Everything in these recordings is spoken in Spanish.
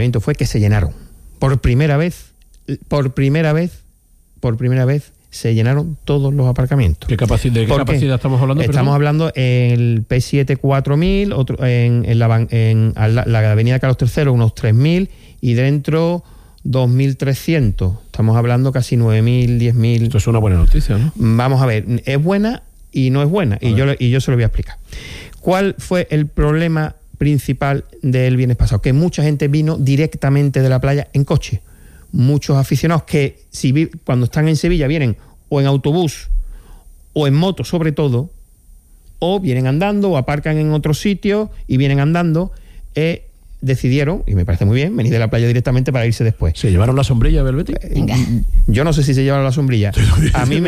fue que se llenaron. Por primera vez se llenaron todos los aparcamientos. ¿De qué capacidad estamos hablando? Estamos hablando en el P7 4.000, otro, en la avenida Carlos III unos 3.000 y dentro 2.300. Estamos hablando casi 9.000, 10.000. Esto es una buena noticia, ¿no? Vamos a ver, es buena y no es buena, y yo se lo voy a explicar. ¿Cuál fue el problema principal del viernes pasado? Que mucha gente vino directamente de la playa en coche. Muchos aficionados que cuando están en Sevilla vienen o en autobús o en moto sobre todo, o vienen andando o aparcan en otro sitio y vienen andando, decidieron, y me parece muy bien, venir de la playa directamente para irse después. ¿Se llevaron la sombrilla del Betis? Yo no sé si se llevaron la sombrilla. A mí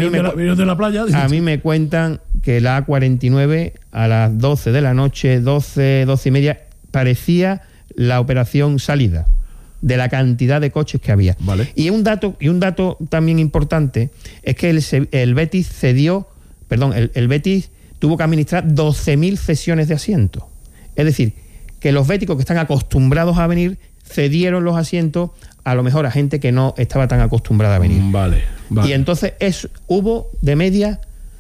me cuentan que la A49 a las 12 de la noche, 12 y media, parecía la operación salida de la cantidad de coches que había. Vale. Y un dato también importante es que el Betis el Betis tuvo que administrar 12.000 cesiones de asientos. Es decir, que los béticos que están acostumbrados a venir cedieron los asientos a lo mejor a gente que no estaba tan acostumbrada a venir. Vale. Y entonces hubo de media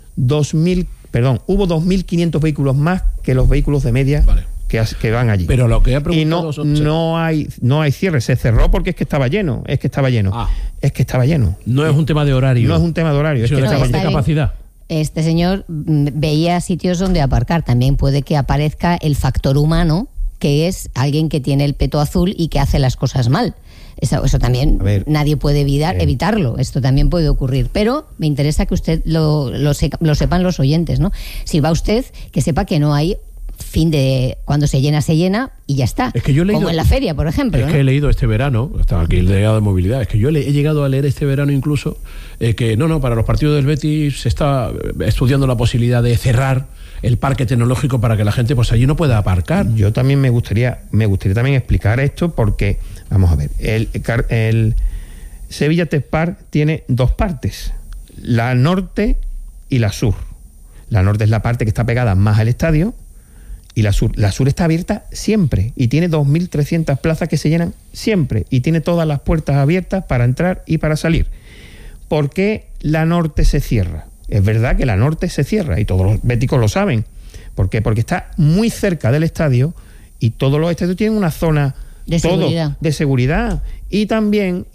2.500 vehículos más que los vehículos de media que van allí. Pero lo que he preguntado no hay cierre, se cerró porque es que estaba lleno. No es un tema de horario. No es un tema de horario, es que de capacidad. Este señor veía sitios donde aparcar. También puede que aparezca el factor humano, que es alguien que tiene el peto azul y que hace las cosas mal. Eso también nadie puede evitarlo. Esto también puede ocurrir. Pero me interesa que usted lo sepan los oyentes, ¿no? Si va usted, que sepa que no hay fin de cuando se llena y ya está. Es que yo he leído, como en la feria, por ejemplo. Es que he leído este verano, estaba aquí el delegado de movilidad, es que yo he llegado a leer este verano incluso que para los partidos del Betis se está estudiando la posibilidad de cerrar el parque tecnológico para que la gente pues allí no pueda aparcar. Yo también me gustaría también explicar esto porque, vamos a ver, el Sevilla Tech Park tiene dos partes, la norte y la sur. La norte es la parte que está pegada más al estadio y la sur está abierta siempre y tiene 2.300 plazas que se llenan siempre y tiene todas las puertas abiertas para entrar y para salir. ¿Por qué la norte se cierra? Es verdad que la norte se cierra y todos los béticos lo saben. ¿Por qué? Porque está muy cerca del estadio y todos los estadios tienen una zona de seguridad y también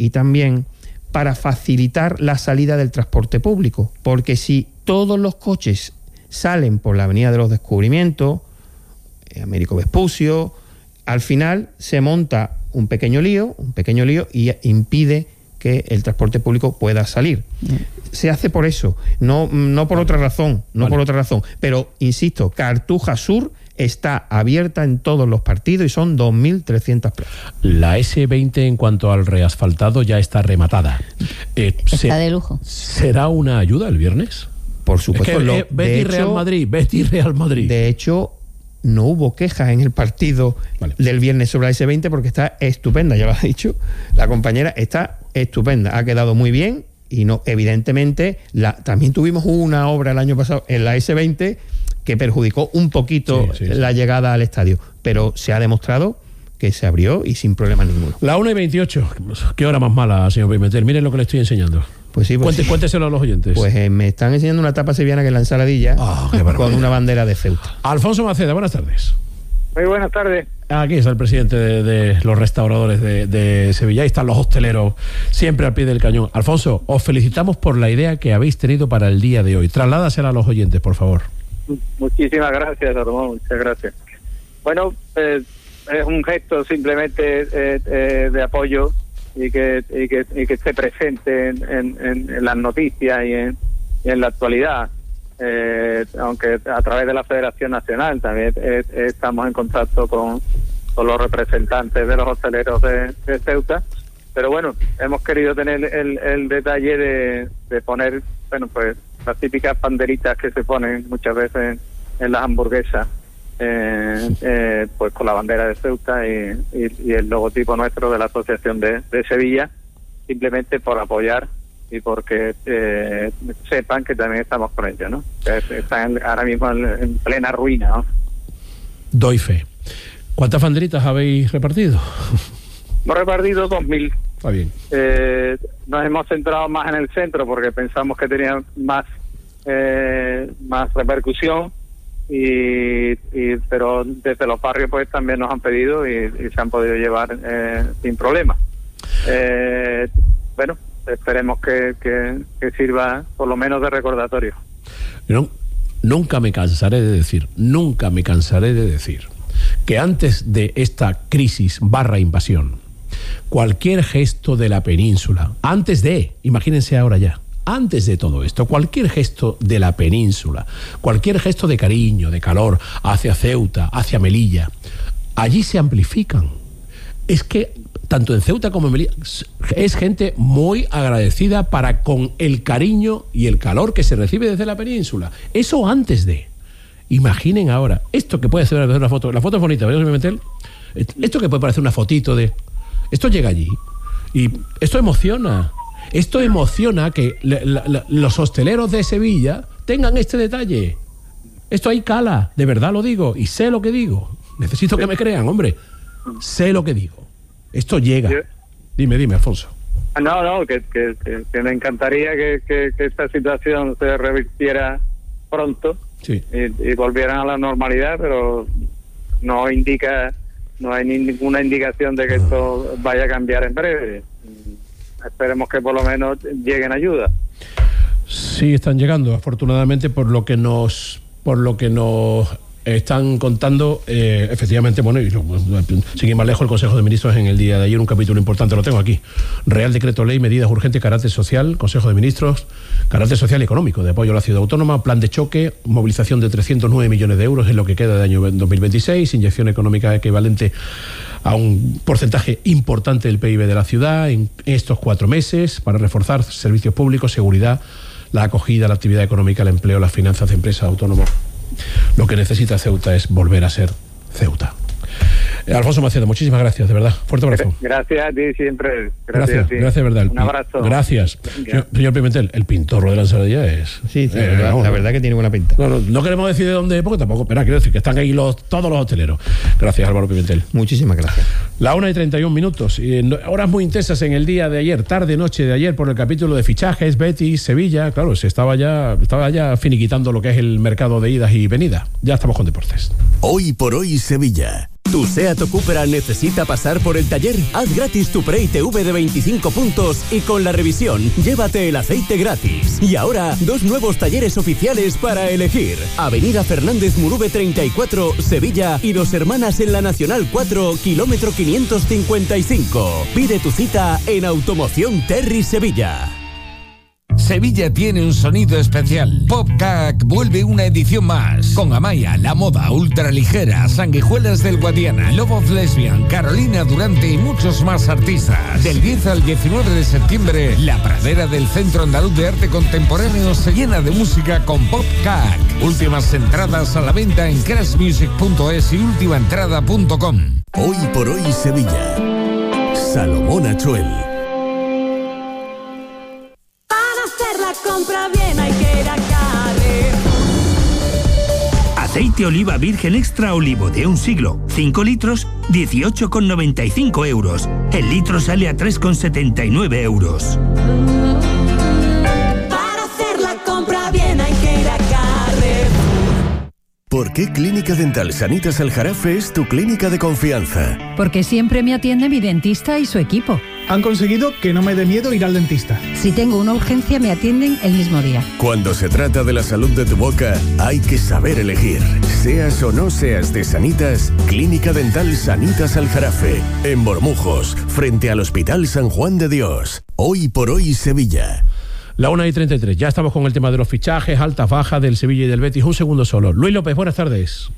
para facilitar la salida del transporte público, porque si todos los coches salen por la Avenida de los Descubrimientos, Américo Vespucio, al final se monta un pequeño lío y impide que el transporte público pueda salir. Se hace por eso, no por otra razón, pero insisto, Cartuja Sur está abierta en todos los partidos y son 2.300 plazas. La S20 en cuanto al reasfaltado ya está rematada. Está de lujo. ¿Será una ayuda el viernes? Por supuesto. Betis Real Madrid. De hecho, no hubo quejas en el partido del viernes sobre la S20 porque está estupenda, ya lo ha dicho la compañera, está estupenda, ha quedado muy bien y no, evidentemente, también tuvimos una obra el año pasado en la S20 que perjudicó un poquito la llegada al estadio, pero se ha demostrado que se abrió y sin problema ninguno. La 1:28, qué hora más mala, señor Pimentel, miren lo que le estoy enseñando. Pues sí, cuénteselo a los oyentes. Pues me están enseñando una tapa sevillana que es la ensaladilla con una bandera de Ceuta. Alfonso Maceda, buenas tardes. Muy buenas tardes. Aquí está el presidente de los restauradores de Sevilla. Ahí están los hosteleros siempre al pie del cañón. Alfonso, os felicitamos por la idea que habéis tenido para el día de hoy. Trasládasela a los oyentes, por favor. Muchísimas gracias, Armando. Muchas gracias. Bueno, es un gesto simplemente de apoyo y que esté presente en las noticias y en la actualidad. Aunque a través de la Federación Nacional también estamos en contacto con los representantes de los hosteleros de Ceuta, pero bueno, hemos querido tener el detalle de poner, pues las típicas banderitas que se ponen muchas veces en las hamburguesas, pues con la bandera de Ceuta y el logotipo nuestro de la Asociación de Sevilla, simplemente por apoyar y porque sepan que también estamos con ellos, ¿no? Están ahora mismo en plena ruina, ¿no? Doy fe. ¿Cuántas banderitas habéis repartido? Hemos repartido 2.000. Está bien. Nos hemos centrado más en el centro porque pensamos que tenía más repercusión, pero desde los barrios pues también nos han pedido y se han podido llevar sin problema. Bueno, esperemos que sirva por lo menos de recordatorio. Nunca me cansaré de decir que antes de esta crisis / invasión, cualquier gesto de la península, imagínense ahora ya, antes de todo esto, cualquier gesto de la península, cualquier gesto de cariño, de calor hacia Ceuta, hacia Melilla, allí se amplifican. Es que tanto en Ceuta como en Melilla es gente muy agradecida para con el cariño y el calor que se recibe desde la península. Eso antes de. Imaginen ahora, esto que puede ser una foto, la foto es bonita, ¿verdad? Esto que puede parecer una fotito de... Esto llega allí y esto emociona que los hosteleros de Sevilla tengan este detalle. Esto ahí cala, de verdad lo digo, y sé lo que digo. Necesito que me crean, hombre. Sé lo que digo. Esto llega. Dime, Alfonso. No, que me encantaría que esta situación se revirtiera pronto. Sí. Y volvieran a la normalidad, pero no hay ninguna indicación de que esto vaya a cambiar en breve. Esperemos que por lo menos lleguen ayuda. Sí, están llegando, afortunadamente, por lo que nos están contando, efectivamente, bueno, y sin ir más lejos, el Consejo de Ministros en el día de ayer, un capítulo importante, lo tengo aquí. Real Decreto Ley, medidas urgentes, carácter social, Consejo de Ministros, carácter social y económico, de apoyo a la ciudad autónoma, plan de choque, movilización de 309 millones de euros en lo que queda de año 2026, inyección económica equivalente a un porcentaje importante del PIB de la ciudad en estos 4 meses para reforzar servicios públicos, seguridad, la acogida, la actividad económica, el empleo, las finanzas de empresas autónomas. Lo que necesita Ceuta es volver a ser Ceuta. Alfonso Macedo, muchísimas gracias, de verdad. Fuerte abrazo. Gracias a ti siempre. Gracias, de verdad. Un abrazo. Gracias. Señor Pimentel, el pintorro de la ensalada es... Sí, la verdad que tiene buena pinta. No queremos decir de dónde, porque tampoco... Pero quiero decir que están ahí todos los hosteleros. Gracias, Álvaro Pimentel. Muchísimas gracias. La 1:31. Y horas muy intensas en el día de ayer, tarde-noche de ayer, por el capítulo de fichajes, Betis, Sevilla. Claro, se estaba ya finiquitando lo que es el mercado de idas y venidas. Ya estamos con deportes. Hoy por hoy Sevilla. ¿Tu SEAT o Cupra necesita pasar por el taller? Haz gratis tu pre-ITV de 25 puntos y con la revisión, llévate el aceite gratis. Y ahora, 2 nuevos talleres oficiales para elegir. Avenida Fernández Murube 34, Sevilla, y Dos Hermanas en la Nacional 4, kilómetro 555. Pide tu cita en Automoción Terry Sevilla. Sevilla tiene un sonido especial. PopCac vuelve una edición más. Con Amaya, La Moda, Ultraligera, Sanguijuelas del Guadiana, Love of Lesbian, Carolina Durante y muchos más artistas. Del 10 al 19 de septiembre, la pradera del Centro Andaluz de Arte Contemporáneo se llena de música con PopCac. Últimas entradas a la venta en crashmusic.es y ultimaentrada.com. Hoy por hoy Sevilla. Salomón Achuel. Compra bien, hay que ir a Carrefour. Aceite oliva virgen extra olivo de 1 siglo, 5 litros, 18,95 euros. El litro sale a 3,79 euros. Para hacer la compra bien hay que ir a Carrefour. ¿Por qué Clínica Dental Sanitas Aljarafe es tu clínica de confianza? Porque siempre me atiende mi dentista y su equipo. Han conseguido que no me dé miedo ir al dentista. Si tengo una urgencia, me atienden el mismo día. Cuando se trata de la salud de tu boca, hay que saber elegir. Seas o no seas de Sanitas, Clínica Dental Sanitas Aljarafe, en Bormujos, frente al Hospital San Juan de Dios. Hoy por hoy Sevilla. La 1:33. Ya estamos con el tema de los fichajes, altas, bajas del Sevilla y del Betis. Un segundo solo. Luis López, buenas tardes.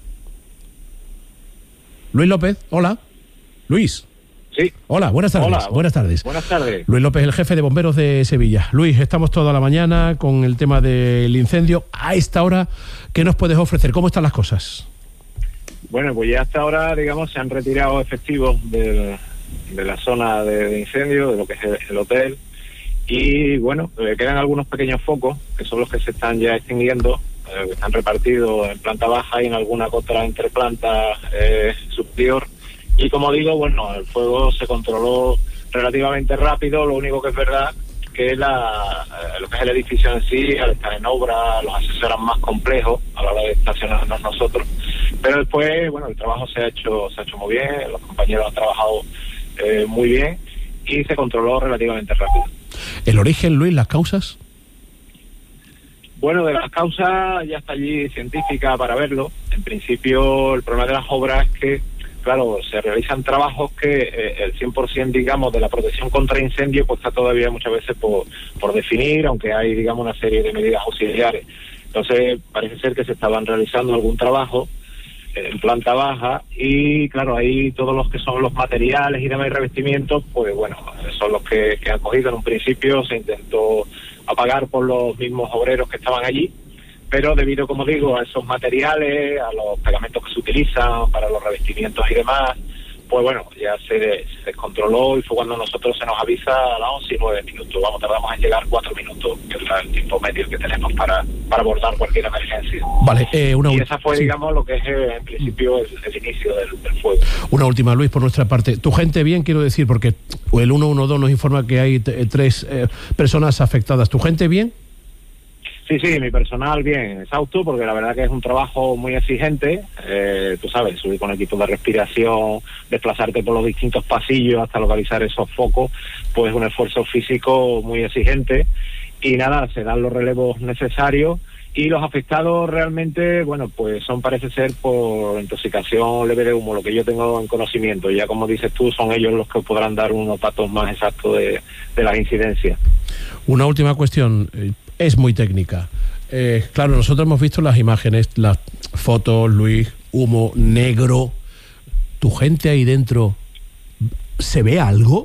Luis López, hola. Luis. Sí. Hola, buenas tardes. Hola, buenas tardes. Buenas tardes. Luis López, el jefe de bomberos de Sevilla. Luis, estamos toda la mañana con el tema del incendio. A esta hora, ¿qué nos puedes ofrecer? ¿Cómo están las cosas? Bueno, pues ya hasta ahora, digamos, se han retirado efectivos de la zona de incendio, de lo que es el hotel. Y bueno, quedan algunos pequeños focos, que son los que se están ya extinguiendo, que están repartidos en planta baja y en alguna otra entre planta superior. Y como digo, bueno, el fuego se controló relativamente rápido. Lo único que es verdad que lo que es el edificio en sí, al estar en obra, los accesos eran más complejos a la hora de estacionarnos nosotros. Pero después, bueno, el trabajo se ha hecho muy bien, los compañeros han trabajado muy bien y se controló relativamente rápido. ¿El origen, Luis, las causas? Bueno, de las causas ya está allí científica para verlo. En principio, el problema de las obras es que, claro, se realizan trabajos que el 100%, digamos, de la protección contra incendio, pues está todavía muchas veces por definir, aunque hay, digamos, una serie de medidas auxiliares. Entonces, parece ser que se estaban realizando algún trabajo en planta baja y, claro, ahí todos los que son los materiales y demás revestimientos, pues bueno, son los que han cogido. En un principio se intentó apagar por los mismos obreros que estaban allí, pero debido, como digo, a esos materiales, a los pegamentos que se utilizan para los revestimientos y demás, pues bueno, ya se descontroló y fue cuando nosotros se nos avisa a las 11 y 9 minutos. Vamos, tardamos en llegar 4 minutos, que es el tiempo medio que tenemos para abordar cualquier emergencia. Vale, y esa fue, digamos, lo que es en principio el inicio del fuego. Una última, Luis, por nuestra parte. Tu gente bien, quiero decir, porque el 112 nos informa que hay 3 personas afectadas. ¿Tu gente bien? Sí, mi personal bien, exhausto, porque la verdad que es un trabajo muy exigente. Tú sabes, subir con equipos de respiración, desplazarte por los distintos pasillos hasta localizar esos focos, pues es un esfuerzo físico muy exigente. Y nada, se dan los relevos necesarios y los afectados realmente, bueno, pues parece ser por intoxicación leve de humo, lo que yo tengo en conocimiento. Ya como dices tú, son ellos los que podrán dar unos datos más exactos de las incidencias. Una última cuestión. Es muy técnica. Claro, nosotros hemos visto las imágenes, las fotos, Luis, humo negro. ¿Tu gente ahí dentro se ve algo?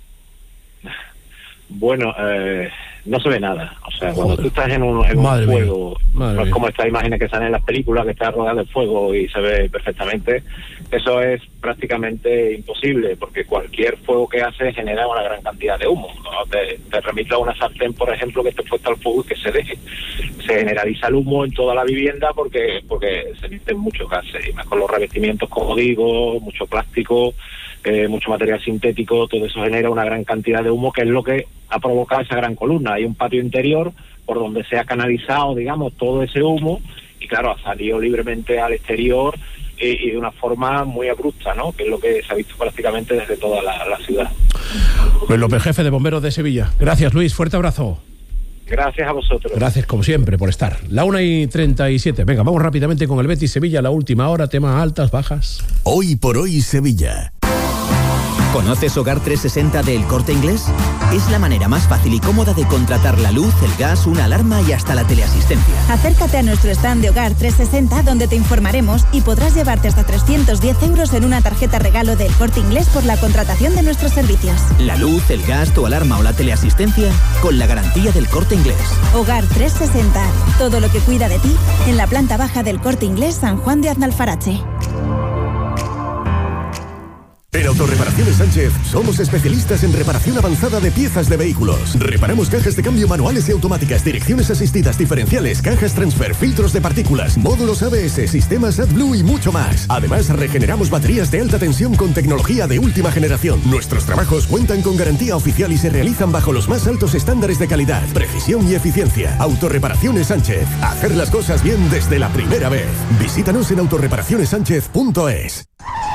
Bueno, no se ve nada. O sea, cuando tú estás en un fuego, no es como estas imágenes que salen en las películas, que está rodeado de fuego y se ve perfectamente. Eso es prácticamente imposible, porque cualquier fuego que hace genera una gran cantidad de humo, ¿no? Te remito a una sartén, por ejemplo, que esté puesta al fuego y que se deje. Se generaliza el humo en toda la vivienda porque se emiten muchos gases, y más con los revestimientos, como digo, mucho plástico, mucho material sintético. Todo eso genera una gran cantidad de humo, que es lo que ha provocado esa gran columna. Hay un patio interior por donde se ha canalizado, digamos, todo ese humo, y claro, ha salido libremente al exterior y de una forma muy abrupta, ¿no? Que es lo que se ha visto prácticamente desde toda la ciudad. Luis López, jefe de Bomberos de Sevilla. Gracias, Luis, fuerte abrazo. Gracias a vosotros. Gracias, como siempre, por estar. 1:37. Venga, vamos rápidamente con el Betis Sevilla, la última hora, tema altas, bajas. Hoy por hoy Sevilla. ¿Conoces Hogar 360 de El Corte Inglés? Es la manera más fácil y cómoda de contratar la luz, el gas, una alarma y hasta la teleasistencia. Acércate a nuestro stand de Hogar 360, donde te informaremos y podrás llevarte hasta 310 euros en una tarjeta regalo del Corte Inglés por la contratación de nuestros servicios. La luz, el gas, tu alarma o la teleasistencia con la garantía del Corte Inglés. Hogar 360, todo lo que cuida de ti en la planta baja del Corte Inglés San Juan de Aznalfarache. En Autorreparaciones Sánchez somos especialistas en reparación avanzada de piezas de vehículos. Reparamos cajas de cambio manuales y automáticas, direcciones asistidas, diferenciales, cajas transfer, filtros de partículas, módulos ABS, sistemas AdBlue y mucho más. Además, regeneramos baterías de alta tensión con tecnología de última generación. Nuestros trabajos cuentan con garantía oficial y se realizan bajo los más altos estándares de calidad, precisión y eficiencia. Autorreparaciones Sánchez. Hacer las cosas bien desde la primera vez. Visítanos en autorreparacionessánchez.es.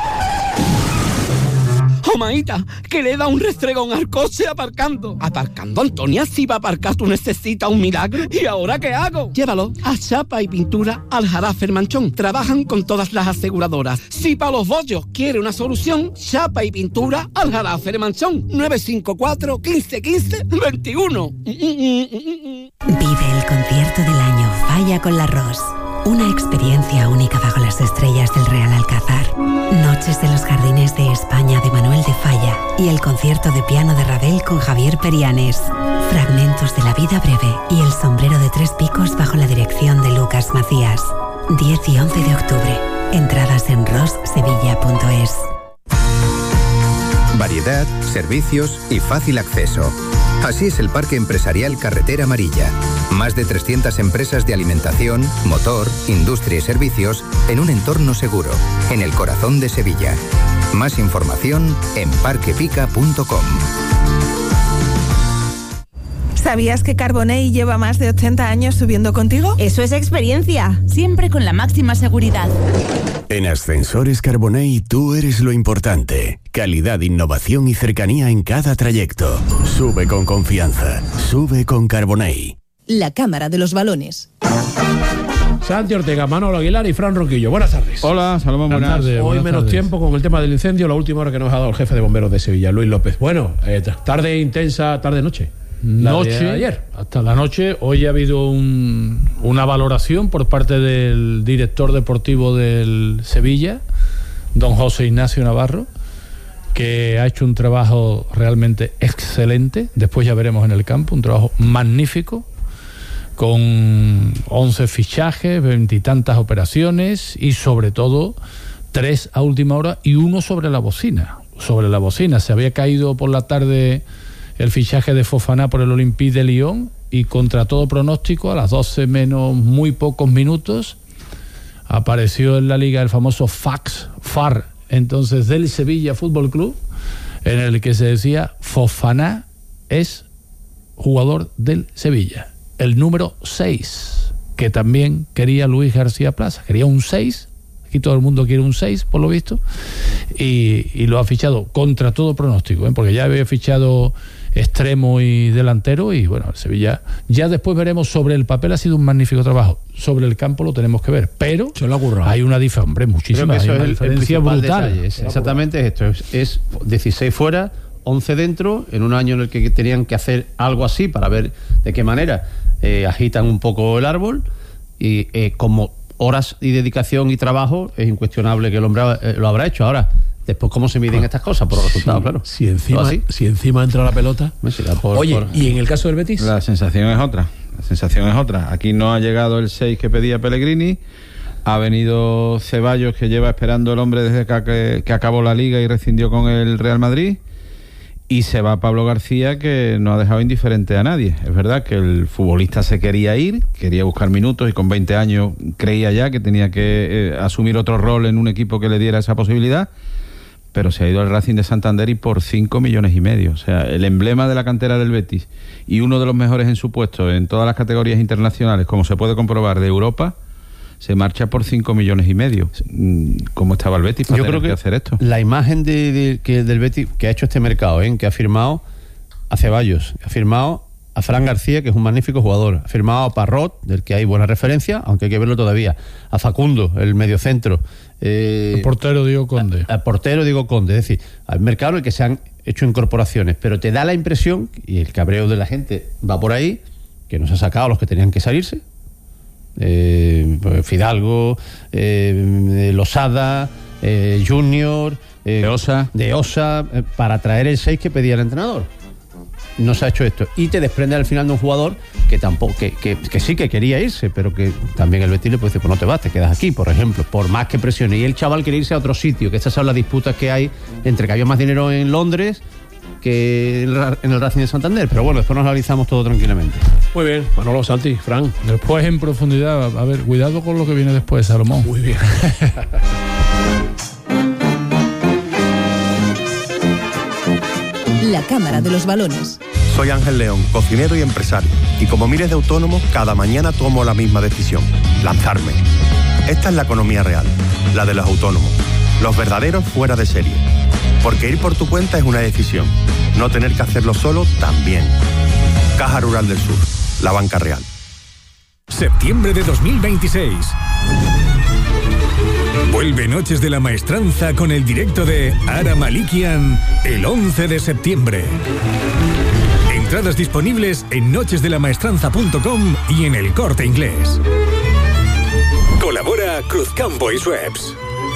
¡Oh, maíta! Que le da un restregón al coche aparcando. ¿Aparcando, Antonia? Si va a aparcar tú necesitas un milagro. ¿Y ahora qué hago? Llévalo a Chapa y Pintura Aljarafe El Manchón. Trabajan con todas las aseguradoras. Si para los bollos quiere una solución, Chapa y Pintura Aljarafe El Manchón. 954 15 15 21. Vive el concierto del año Falla con la Ros. Una experiencia única bajo las estrellas del Real Alcázar. Noches de los Jardines de España de Manuel de Falla y el concierto de piano de Ravel con Javier Perianes. Fragmentos de la vida breve y el sombrero de 3 picos bajo la dirección de Lucas Macías. 10 y 11 de octubre. Entradas en rossevilla.es. Variedad, servicios y fácil acceso. Así es el Parque Empresarial Carretera Amarilla. Más de 300 empresas de alimentación, motor, industria y servicios en un entorno seguro, en el corazón de Sevilla. Más información en parquepica.com. ¿Sabías que Carbonell lleva más de 80 años subiendo contigo? Eso es experiencia, siempre con la máxima seguridad. En Ascensores Carbonell tú eres lo importante. Calidad, innovación y cercanía en cada trayecto. Sube con confianza. Sube con Carbonell. La Cámara de los Balones. Santi Ortega, Manolo Aguilar y Fran Ronquillo. Buenas tardes. Hola, Salomón, buenas tardes. Hoy menos tiempo con el tema del incendio, la última hora que nos ha dado el jefe de bomberos de Sevilla, Luis López. Bueno, tarde intensa, tarde-noche. Noche, ayer. Hasta la noche. Hoy ha habido una valoración por parte del director deportivo del Sevilla, don José Ignacio Navarro, que ha hecho un trabajo realmente excelente. Después ya veremos en el campo, un trabajo magnífico, con 11 fichajes, 20 y tantas operaciones y sobre todo 3 a última hora y 1 sobre la bocina. Sobre la bocina se había caído por la tarde el fichaje de Fofana por el Olympique de Lyon y contra todo pronóstico, a las 12 menos muy pocos minutos, apareció en la liga el famoso FAR, entonces del Sevilla Fútbol Club, en el que se decía Fofana es jugador del Sevilla, el número 6, que también quería Luis García Plaza, quería un 6. Aquí todo el mundo quiere un 6, por lo visto, y lo ha fichado contra todo pronóstico, porque ya había fichado extremo y delantero, y bueno, el Sevilla, ya después veremos. Sobre el papel ha sido un magnífico trabajo, sobre el campo lo tenemos que ver, pero hay una diferencia, hombre, muchísima. Creo que eso es el principal brutal. Detalle, exactamente esto, es 16 fuera, 11 dentro, en un año en el que tenían que hacer algo así para ver de qué manera agitan un poco el árbol, y como horas y dedicación y trabajo, es incuestionable que el hombre lo habrá hecho. Ahora, después, ¿cómo se miden estas cosas? Por los resultados, claro. Si encima entra la pelota. ¿Y en el caso del Betis? La sensación es otra. Aquí no ha llegado el 6 que pedía Pellegrini. Ha venido Ceballos, que lleva esperando el hombre desde que acabó la Liga y rescindió con el Real Madrid. Y se va Pablo García, que no ha dejado indiferente a nadie. Es verdad que el futbolista se quería ir, quería buscar minutos, y con 20 años creía ya que tenía que asumir otro rol en un equipo que le diera esa posibilidad, pero se ha ido al Racing de Santander, y por 5,5 millones. O sea, el emblema de la cantera del Betis y uno de los mejores en su puesto en todas las categorías internacionales, como se puede comprobar, de Europa, se marcha por 5,5 millones. ¿Cómo estaba el Betis para Yo tener creo que hacer esto? La imagen del Betis que ha hecho este mercado, que ha firmado a Ceballos, ha firmado a Fran García, que es un magnífico jugador, ha firmado a Parrot, del que hay buena referencia, aunque hay que verlo todavía, a Facundo, el mediocentro, el portero Diego Conde. Al portero Diego Conde, es decir, al mercado en el que se han hecho incorporaciones, pero te da la impresión, y el cabreo de la gente va por ahí, que no se ha sacado a los que tenían que salirse. Fidalgo, Losada, Junior, de Osa, para traer el 6 que pedía el entrenador. No se ha hecho esto, y te desprende al final de un jugador que tampoco, que sí que quería irse, pero que también el Betis le puede decir, pues no te vas, te quedas aquí, por ejemplo, por más que presione. Y el chaval quiere irse a otro sitio, que estas son las disputas que hay entre que había más dinero en Londres que en el Racing de Santander, pero bueno, después nos analizamos todo tranquilamente. Muy bien, Manolo, Santi, Fran. Después en profundidad, a ver, cuidado con lo que viene después, Salomón. Muy bien. La Cámara de los Balones. Soy Ángel León, cocinero y empresario, y como miles de autónomos, cada mañana tomo la misma decisión: lanzarme. Esta es la economía real, la de los autónomos, los verdaderos fuera de serie. Porque ir por tu cuenta es una decisión, no tener que hacerlo solo también. Caja Rural del Sur, la banca real. Septiembre de 2026. Vuelve Noches de la Maestranza con el directo de Ara Malikian el 11 de septiembre. Entradas disponibles en nochesdelamaestranza.com y en El Corte Inglés. Colabora Cruzcampo y Schweppes.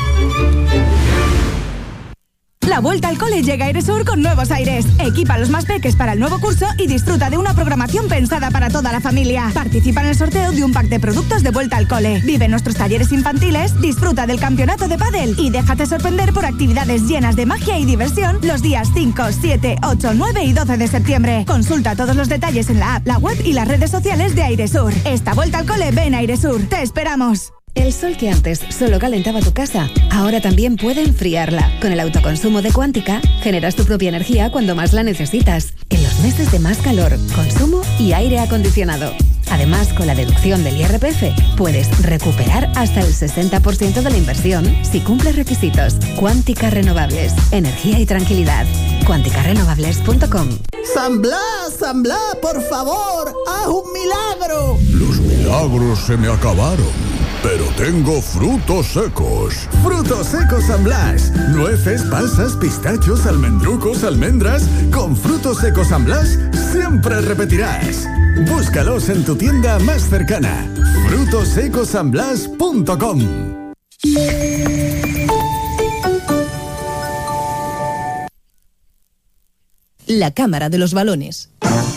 La vuelta al cole llega a Airesur con nuevos aires. Equipa a los más peques para el nuevo curso y disfruta de una programación pensada para toda la familia. Participa en el sorteo de un pack de productos de vuelta al cole. Vive nuestros talleres infantiles, disfruta del campeonato de pádel y déjate sorprender por actividades llenas de magia y diversión los días 5, 7, 8, 9 y 12 de septiembre. Consulta todos los detalles en la app, la web y las redes sociales de Airesur. Esta vuelta al cole ven a Airesur. ¡Te esperamos! El sol que antes solo calentaba tu casa, ahora también puede enfriarla. Con el autoconsumo de Cuántica, generas tu propia energía cuando más la necesitas. En los meses de más calor, consumo y aire acondicionado. Además, con la deducción del IRPF, puedes recuperar hasta el 60% de la inversión si cumples requisitos. Cuántica Renovables. Energía y tranquilidad. cuanticarenovables.com. San Blas, por favor, haz un milagro. Los milagros se me acabaron, pero tengo frutos secos. Frutos secos San Blas. Nueces, pasas, pistachos, almendrucos, almendras. Con frutos secos San Blas siempre repetirás. Búscalos en tu tienda más cercana. frutosecosanblas.com. La Cámara de los Balones.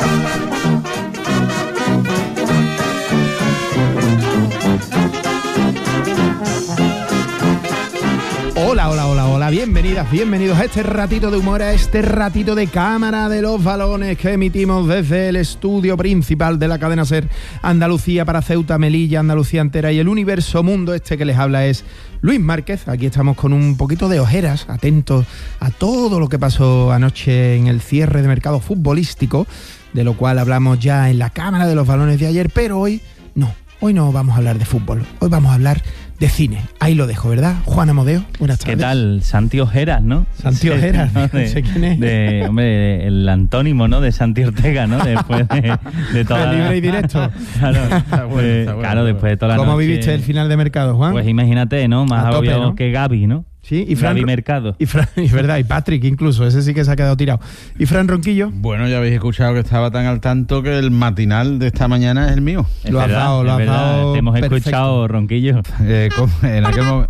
Hola, bienvenidos a este ratito de humor, a este ratito de Cámara de los Balones que emitimos desde el estudio principal de la cadena SER Andalucía para Ceuta, Melilla, Andalucía entera y el universo mundo. Este que les habla es Luis Márquez. Aquí estamos con un poquito de ojeras, atentos a todo lo que pasó anoche en el cierre de mercado futbolístico, de lo cual hablamos ya en la Cámara de los Balones de ayer, pero hoy no vamos a hablar de fútbol, hoy vamos a hablar de cine. Ahí lo dejo, ¿verdad? Juan Amodeo, buenas tardes. ¿Qué tal? Santi Ojeras, ¿no? Santi Ojeras, no sé quién es. Hombre, el antónimo, ¿no? De Santi Ortega, ¿no? Después de toda... Libre y directo. Claro, después de toda la noche... ¿Cómo viviste el final de mercado, Juan? Pues imagínate, ¿no? Más agobiado, ¿no?, que Gaby, ¿no? Sí, y Fran Mercado. Y verdad, y Patrick incluso, ese sí que se ha quedado tirado. ¿Y Fran Ronquillo? Bueno, ya habéis escuchado que estaba tan al tanto que el matinal de esta mañana es el mío. Lo has dado. Te hemos perfecto. Escuchado, Ronquillo. En aquel momento...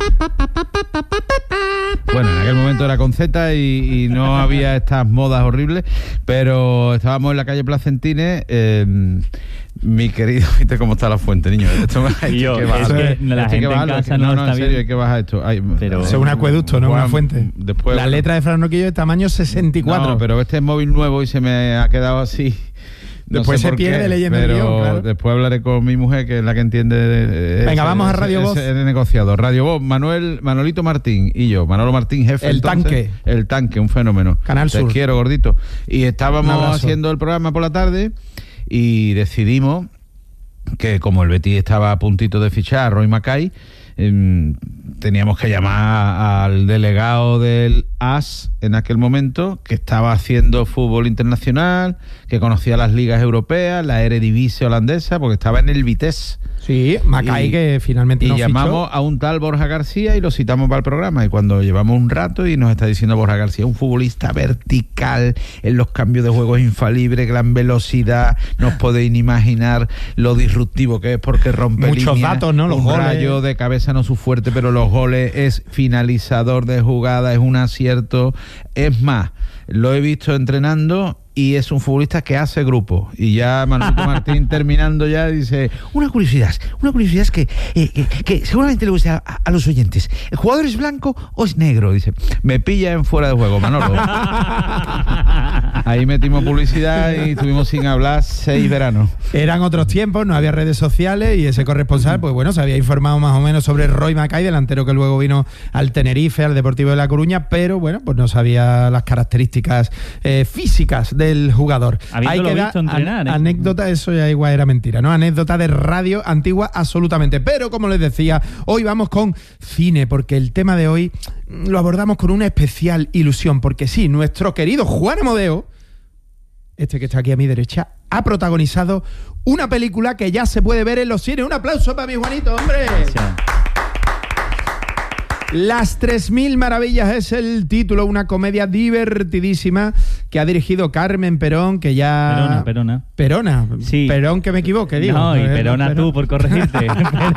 Bueno, en aquel momento era con Z y no había estas modas horribles, pero estábamos en la calle Placentines. Mi querido, ¿viste cómo está la fuente, niño? Esto la gente en casa no está en serio, bien. hay que bajar esto. Pero eso es un acueducto, no una fuente. Después, la letra de Fran Ronquillo de tamaño 64. No, pero este es móvil nuevo y se me ha quedado así. Después se pierde leyendo el guión, claro. Después hablaré con mi mujer, que es la que entiende. Venga, vamos a Radio Voz. El negociado. Radio Voz, Manolito Martín y yo. Manolo Martín, jefe. El tanque, un fenómeno. Canal Sur. Te quiero, gordito. Y estábamos haciendo el programa por la tarde y decidimos que, como el Betis estaba a puntito de fichar a Roy Mackay, teníamos que llamar al delegado del AS en aquel momento, que estaba haciendo fútbol internacional, que conocía las ligas europeas, la Eredivisie holandesa, porque estaba en el Vitesse. Sí, Mackay, que finalmente no fichó. Y llamamos a un tal Borja García y lo citamos para el programa. Y cuando llevamos un rato y nos está diciendo Borja García, un futbolista vertical, en los cambios de juego es infalible, gran velocidad, no os podéis ni imaginar lo disruptivo que es, porque rompe muchos líneas, datos, ¿no? Los un goles. Rayo de cabeza no su fuerte, pero los goles, es finalizador de jugada, es un acierto. Es más, lo he visto entrenando y es un futbolista que hace grupo. Y ya Manolito Martín, terminando ya, dice: una curiosidad es que seguramente le gusta a los oyentes. ¿El jugador es blanco o es negro? Dice: me pilla en fuera de juego, Manolo. Ahí metimos publicidad y estuvimos sin hablar 6 veranos. Eran otros tiempos, no había redes sociales y ese corresponsal, pues bueno, se había informado más o menos sobre Roy Mackay, delantero que luego vino al Tenerife, al Deportivo de La Coruña, pero bueno, pues no sabía las características físicas del jugador. Hay que dar entrenar, anécdota, eso ya igual era mentira, ¿no? Anécdota de radio antigua absolutamente. Pero como les decía, hoy vamos con cine, porque el tema de hoy lo abordamos con una especial ilusión, porque sí, nuestro querido Juan Amodeo, este que está aquí a mi derecha, ha protagonizado una película que ya se puede ver en los cines. Un aplauso para mi Juanito, hombre. Gracias. Las 3000 maravillas es el título, una comedia divertidísima que ha dirigido Carmen Perón, que ya... Perona. Sí. Perón, que me equivoque, digo. No, y Perona tú, por corregirte.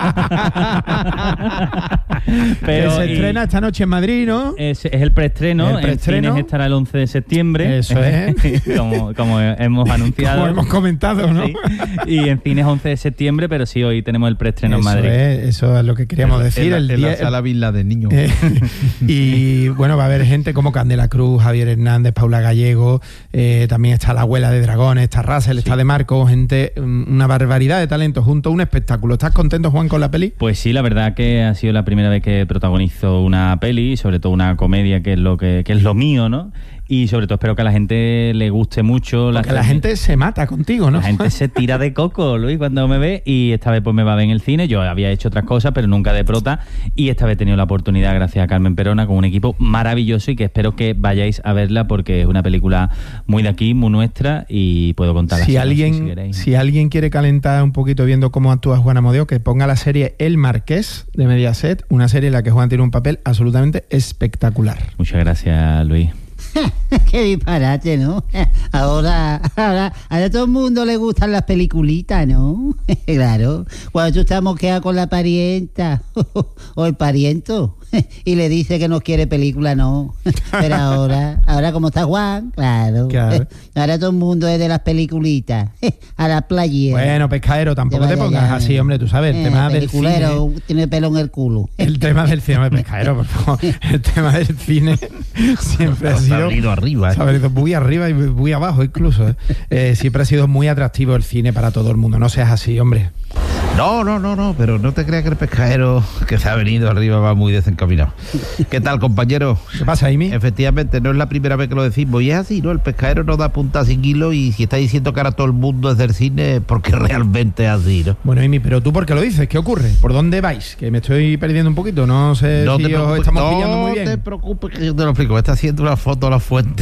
Pero se estrena esta noche en Madrid, ¿no? Es el preestreno. En cines estará el 11 de septiembre. Eso es. como hemos anunciado. Como hemos comentado, ¿no? Sí. Y en cines 11 de septiembre, pero sí, hoy tenemos el preestreno en Madrid. Eso es lo que queríamos decir. En la sala Bin-Laden, niño. Y bueno, va a haber gente como Candela Cruz, Javier Hernández, Paula Gallego, Marco, también está la abuela de Dragones, está Russell, está De Marco, gente, una barbaridad de talento junto a un espectáculo. ¿Estás contento, Juan, con la peli? Pues sí, la verdad que ha sido la primera vez que protagonizo una peli, sobre todo una comedia, que es lo mío, ¿no? Y sobre todo espero que a la gente le guste mucho. Porque la gente se mata contigo, ¿no? La gente se tira de coco, Luis, cuando me ve, y esta vez pues me va a ver en el cine. Yo había hecho otras cosas, pero nunca de prota, y esta vez he tenido la oportunidad, gracias a Carmen Perona, con un equipo maravilloso, y que espero que vayáis a verla porque es una película muy de aquí, muy nuestra, y puedo contar si alguien quiere calentar un poquito viendo cómo actúa Juan Amodeo, que ponga la serie El Marqués de Mediaset, una serie en la que Juan tiene un papel absolutamente espectacular. Muchas gracias, Luis. Qué disparate, ¿no? Ahora a todo el mundo le gustan las peliculitas, ¿no? Claro, cuando tú estás mosqueado con la parienta o el pariento y le dice que no quiere película, no. Pero ahora como está Juan, claro. Ahora todo el mundo es de las peliculitas, a la playa. Bueno, pescadero, tampoco te pongas así, hombre, tú sabes, el tema del cine. Tiene pelo en el culo. El tema del cine, pescadero, por favor. El tema del cine siempre ha sido arriba, muy arriba y muy abajo incluso. Siempre ha sido muy atractivo el cine para todo el mundo. No seas así, hombre. No, pero no te creas que el pescadero que se ha venido arriba va muy desencaminado. ¿Qué tal, compañero? ¿Qué pasa, Amy? Efectivamente, no es la primera vez que lo decimos, y es así, ¿no? El pescadero no da punta sin hilo, y si está diciendo que ahora todo el mundo es del cine, porque realmente es así, ¿no? Bueno, Amy, pero tú, ¿por qué lo dices? ¿Qué ocurre? ¿Por dónde vais? Que me estoy perdiendo un poquito, no sé si os estamos pillando muy bien. No te preocupes, que yo te lo explico. Me está haciendo una foto a la fuente.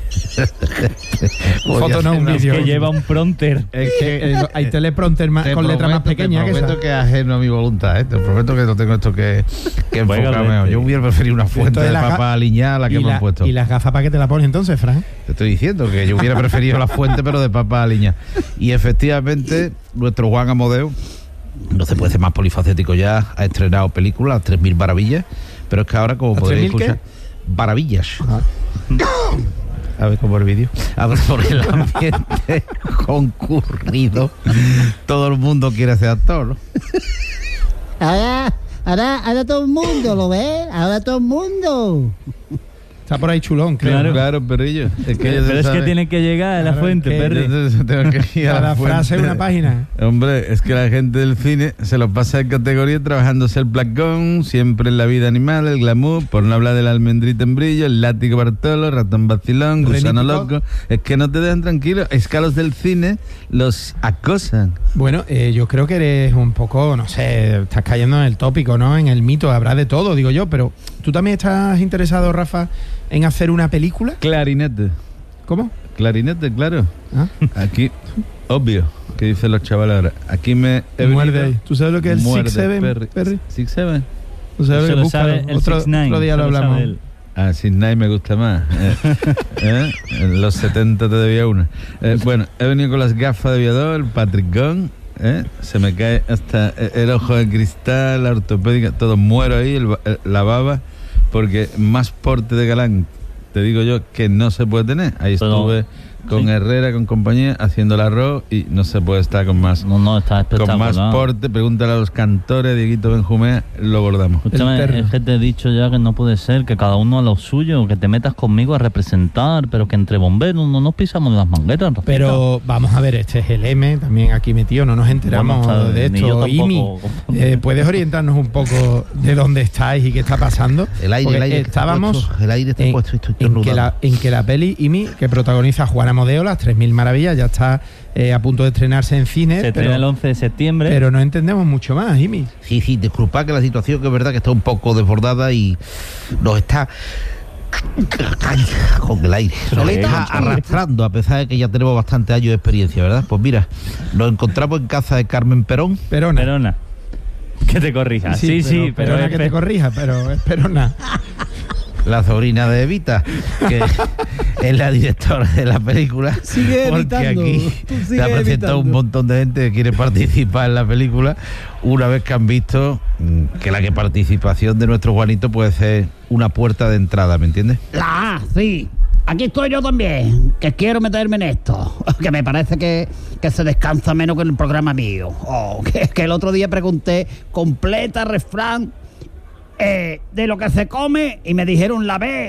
Foto no, un vídeo. Que lleva un prompter. Es que hay teleprompter con letras más pequeñas. Te prometo que es ajeno a mi voluntad, Te prometo que no tengo esto que enfocarme. Yo hubiera preferido una fuente de papa aliñada a la que me han puesto. ¿Y las gafas para qué te la pones entonces, Fran? Te estoy diciendo que yo hubiera preferido la fuente, pero de papa aliñada. Y efectivamente, nuestro Juan Amodeo, no se puede ser más polifacético ya, ha estrenado películas, 3.000 maravillas, pero es que ahora, como podréis escuchar, maravillas. A ver cómo el vídeo. A ver, por el ambiente concurrido. Todo el mundo quiere ser actor, ¿no? Ahora todo el mundo, ¿lo ves? Ahora todo el mundo. Está por ahí chulón, creo. Claro, perrillo. Pero es que tiene que llegar a la fuente, perri. Tengo que ir a cada frase una página. Hombre, es que la gente del cine se lo pasa en categoría trabajándose el placón, siempre en la vida animal, el glamour, por no hablar del almendrita en brillo, el látigo Bartolo, ratón vacilón, gusano loco. Es que no te dejan tranquilo. Es que a los del cine los acosan. Bueno, yo creo que eres un poco, no sé, estás cayendo en el tópico, ¿no? En el mito, habrá de todo, digo yo, pero ¿tú también estás interesado, Rafa, en hacer una película? Clarinete. ¿Cómo? Clarinete, claro. ¿Ah? Aquí, obvio, que dicen los chavales ahora. Aquí me he muerde ahí. ¿Tú sabes lo que es el 6-7, Perry? 6-7. ¿Tú sabes lo que sabe el otro día lo hablamos. 6-9 me gusta más. En los 70 te debía una. Bueno, he venido con las gafas de aviador, el patricón. Se me cae hasta el ojo de cristal, la ortopédica, todo muero ahí, la baba, porque más porte de galán, te digo yo, que no se puede tener. Ahí estuve con Herrera, con compañía, haciendo el arroz, y no se puede estar con más. No, está espectacular. Con más porte, pregúntale a los cantores, Dieguito Benjumea, lo bordamos. Escúchame, es que te he dicho ya que no puede ser, que cada uno a lo suyo, que te metas conmigo a representar, pero que entre bomberos no nos pisamos las mangueras. Pero vamos a ver, este es el M, también aquí metido, no nos enteramos de esto. Imi, ¿puedes orientarnos un poco de dónde estáis y qué está pasando? El aire estábamos el aire está puesto, en que la peli Imi, que protagoniza Juan Amodeo, las 3.000 maravillas, ya está a punto de estrenarse en cine. Se estrena el 11 de septiembre. Pero no entendemos mucho más, Imi. Sí, disculpa que la situación, que es verdad que está un poco desbordada y nos está con el aire. Nos está arrastrando, a pesar de que ya tenemos bastante años de experiencia, ¿verdad? Pues mira, nos encontramos en casa de Carmen Perona. Que te corrija. Sí, pero que te corrija, pero es Perona. La sobrina de Evita, que es la directora de la película. Sigue porque evitando, aquí se ha presentado un montón de gente que quiere participar en la película, una vez que han visto que la participación de nuestro Juanito puede ser una puerta de entrada, ¿me entiendes? Sí. Aquí estoy yo también, que quiero meterme en esto, que me parece que se descansa menos que en el programa mío. Que el otro día pregunté, completa refrán de lo que se come, y me dijeron la B,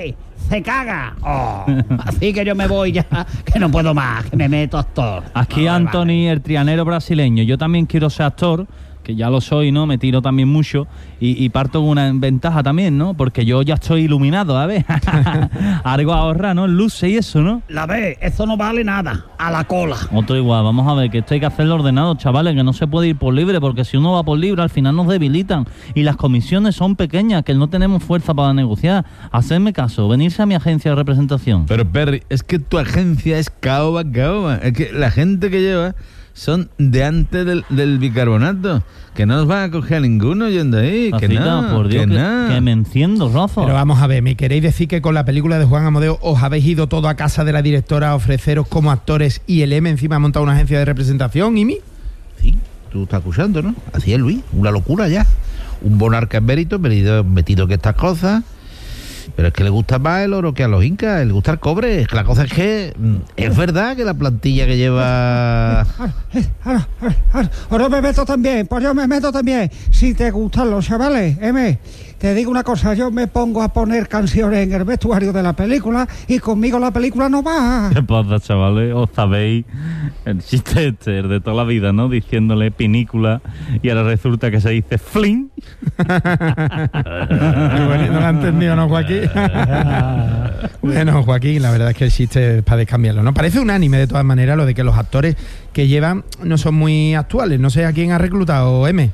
se caga. Así que yo me voy ya, que no puedo más, que me meto actor. Aquí Anthony, el trianero brasileño. Yo también quiero ser actor, que ya lo soy, ¿no? Me tiro también mucho y parto con una ventaja también, ¿no? Porque yo ya estoy iluminado, a ver. Algo ahorra, ¿no? Luces y eso, ¿no? La ve, eso no vale nada. A la cola. Otro igual, vamos a ver, que esto hay que hacerlo ordenado, chavales, que no se puede ir por libre, porque si uno va por libre al final nos debilitan y las comisiones son pequeñas, que no tenemos fuerza para negociar. Hacedme caso, venirse a mi agencia de representación. Pero Perry, es que tu agencia es caoba. Es que la gente que lleva son de antes del bicarbonato, que no nos van a coger a ninguno yendo ahí, que no, por Dios, que me enciendo, Rafa. Pero vamos a ver, ¿me queréis decir que con la película de Juan Amodeo os habéis ido todo a casa de la directora a ofreceros como actores y el M encima ha montado una agencia de representación, Imi? Sí, tú estás escuchando, ¿no? Así es, Luis, una locura ya. Un monarca emérito metido que estas cosas. Pero es que le gusta más el oro que a los incas, le gusta el cobre. Es que la cosa es que es verdad que la plantilla que lleva... Ahora me meto también, pues yo me meto también. Si te gustan los chavales, M, te digo una cosa, yo me pongo a poner canciones en el vestuario de la película y conmigo la película no va. ¿Qué pasa, chavales? ¿Os sabéis el chiste este de toda la vida, no? Diciéndole pinícula y ahora resulta que se dice flin. Bueno, no lo ha entendido, ¿no, Joaquín? Bueno, Joaquín, la verdad es que el chiste es para descambiarlo, ¿no? Parece un anime de todas maneras lo de que los actores que llevan no son muy actuales. No sé a quién ha reclutado, M.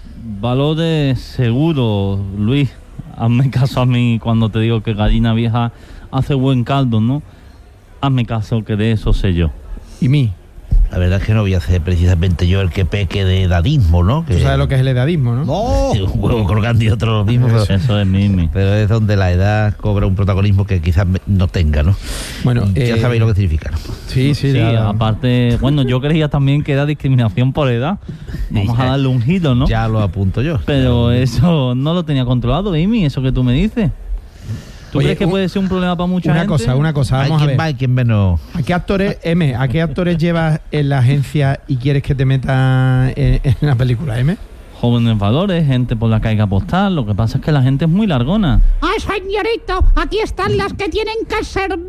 Valores seguro, Luis. Hazme caso a mí cuando te digo que gallina vieja hace buen caldo, ¿no? Hazme caso que de eso sé yo. ¿Y mí? La verdad es que no voy a ser precisamente yo el que peque de edadismo, ¿no? Tú sabes lo que es el edadismo, ¿no? ¡No! Un huevo crocante y otro lo mismo. Pero eso es Mimi. Pero es donde la edad cobra un protagonismo que quizás no tenga, ¿no? Bueno, ya sabéis lo que significa, ¿no? Sí, aparte, bueno, yo creía también que era discriminación por edad. Vamos a darle un giro, ¿no? Ya lo apunto yo. Pero eso no lo tenía controlado, Mimi, eso que tú me dices. ¿Tú crees que puede ser un problema para mucha gente? Una cosa, vamos a ver. Hay quien menos. ¿A qué actores llevas en la agencia y quieres que te metan en la película, M? Jóvenes valores, gente por la que hay que apostar. Lo que pasa es que la gente es muy largona. ¡Ay, señorito! Aquí están las que tienen que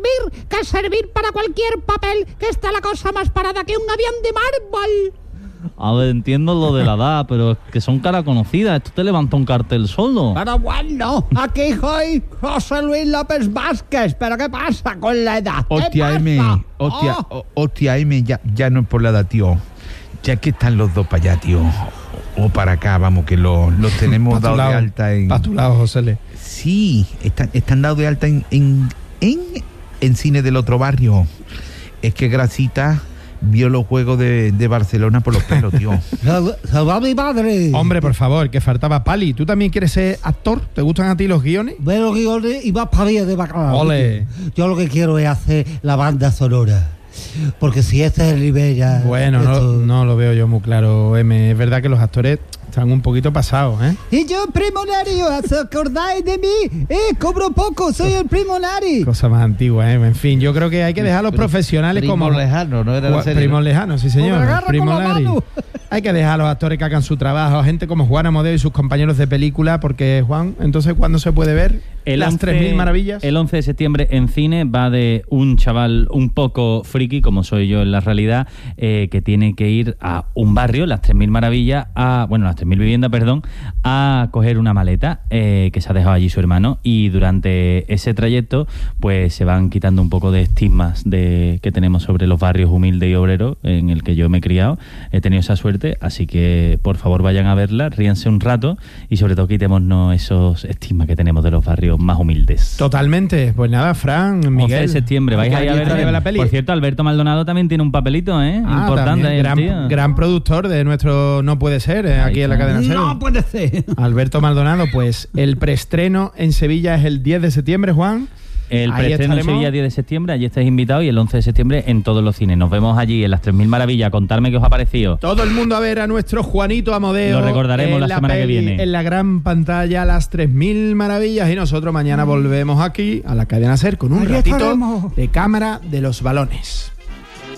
servir para cualquier papel, que está la cosa más parada que un avión de mármol. A ver, entiendo lo de la edad, pero es que son caras conocidas. Esto te levanta un cartel solo. Pero bueno, aquí soy José Luis López Vázquez. ¿Pero qué pasa con la edad? Hostia, M, hostia, M, ya no es por la edad, tío. Ya que están los dos para allá, tío. O para acá, vamos, que los tenemos dado de alta en... Para tu lado, José Luis. Sí, están dados de alta en cine del otro barrio. Es que Grasita vio los juegos de Barcelona por los pelos, tío. ¡Se va mi madre! Hombre, por favor, que faltaba Pali. ¿Tú también quieres ser actor? ¿Te gustan a ti los guiones? Veo los guiones y vas para vía de bacalao. ¡Ole! Yo lo que quiero es hacer la banda sonora. Porque si este es el Rivera... Bueno, no lo veo yo muy claro, M. Es verdad que los actores están un poquito pasados, ¿eh? Y yo, Primo Nari, ¿os acordáis de mí? Cobro poco, soy el Primo Nari. Cosa más antigua, ¿eh? En fin, yo creo que hay que dejar a los profesionales como... Primo Lejano, ¿no era la serie? Primo Lejano, sí señor. Primo Nari. Hay que dejar a los actores que hagan su trabajo, gente como Juan Amodeo y sus compañeros de película, porque, Juan, entonces, ¿cuándo se puede ver las 3.000 maravillas? El 11 de septiembre en cine va de un chaval un poco friki, como soy yo en la realidad, que tiene que ir a un barrio, las 3.000 maravillas, las 3.000 viviendas, perdón, a coger una maleta que se ha dejado allí su hermano, y durante ese trayecto pues se van quitando un poco de estigmas que tenemos sobre los barrios humildes y obreros en el que yo me he criado. He tenido esa suerte, así que por favor vayan a verla, ríanse un rato y sobre todo quitémonos esos estigmas que tenemos de los barrios más humildes. Totalmente. Pues nada, Fran, Miguel. 11 de septiembre, vais a ir a ver la peli. Por cierto, Alberto Maldonado también tiene un papelito, importante. Gran productor de nuestro No Puede Ser, aquí en la cadena SER. No puede ser. Alberto Maldonado, pues el preestreno en Sevilla es el 10 de septiembre, Juan. El preestreno en Sevilla 10 de septiembre, allí estáis invitados, y el 11 de septiembre en todos los cines. Nos vemos allí en las 3.000 maravillas. Contadme qué os ha parecido. Todo el mundo a ver a nuestro Juanito Amodeo. Lo recordaremos la semana que viene. En la gran pantalla, las 3.000 maravillas. Y nosotros mañana volvemos aquí a la cadena SER con un ratito de cámara de los balones.